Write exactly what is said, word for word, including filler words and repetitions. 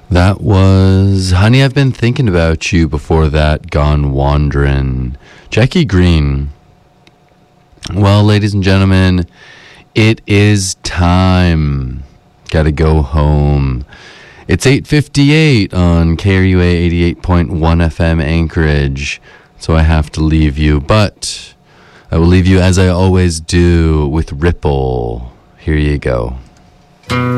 That was Honey, I've Been Thinking About You. Before that, Gone Wand'rin'. Jackie Green. Well, ladies and gentlemen, it is time. Gotta go home. It's eight fifty-eight on K R U A eighty-eight point one F M Anchorage, so I have to leave you. But I will leave you, as I always do, with Ripple. Here you go.